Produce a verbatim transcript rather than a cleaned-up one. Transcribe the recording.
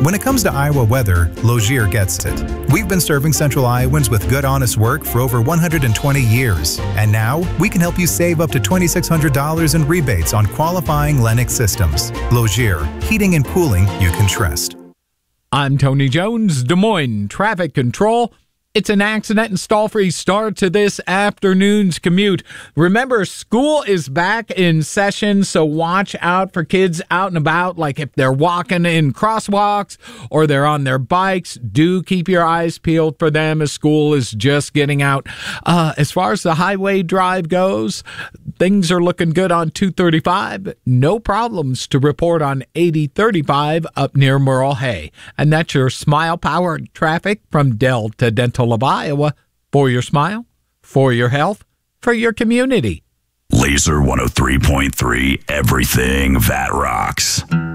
When it comes to Iowa weather, Logier gets it. We've been serving Central Iowans with good, honest work for over one hundred twenty years. And now, we can help you save up to two thousand six hundred dollars in rebates on qualifying Lennox systems. Logier, heating and cooling you can trust. I'm Tony Jones, Des Moines Traffic Control. It's an accident and stall-free start to this afternoon's commute. Remember, school is back in session, so watch out for kids out and about, like if they're walking in crosswalks or they're on their bikes. Do keep your eyes peeled for them as school is just getting out. Uh, as far as the highway drive goes, things are looking good on two thirty-five. No problems to report on eighty thirty-five up near Merle Hay. And that's your smile-powered traffic from Delta Dental of Iowa, for your smile, for your health, for your community. Laser one oh three point three, everything that rocks.